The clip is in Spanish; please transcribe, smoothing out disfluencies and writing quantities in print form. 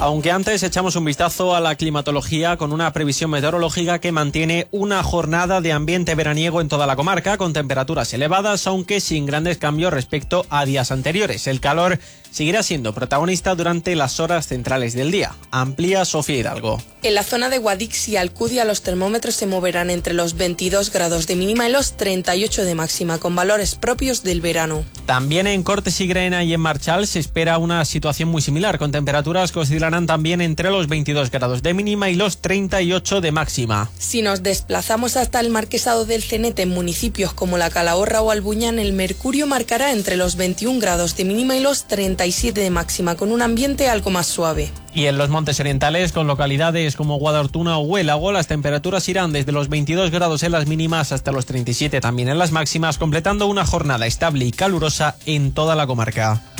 Aunque antes echamos un vistazo a la climatología con una previsión meteorológica que mantiene una jornada de ambiente veraniego en toda la comarca, con temperaturas elevadas, aunque sin grandes cambios respecto a días anteriores. El calor seguirá siendo protagonista durante las horas centrales del día. Amplía Sofía Hidalgo. En la zona de Guadix y Alcudia los termómetros se moverán entre los 22 grados de mínima y los 38 de máxima, con valores propios del verano. También en Cortes y Grena y en Marchal se espera una situación muy similar, con temperaturas que oscilarán también entre los 22 grados de mínima y los 38 de máxima. Si nos desplazamos hasta el Marquesado del Cenete, en municipios como La Calahorra o Albuñán, el mercurio marcará entre los 21 grados de mínima y los 37 de máxima, con un ambiente algo más suave. Y en los montes orientales, con localidades como Guadortuna o Huélago, las temperaturas irán desde los 22 grados en las mínimas hasta los 37 también en las máximas, completando una jornada estable y calurosa en toda la comarca.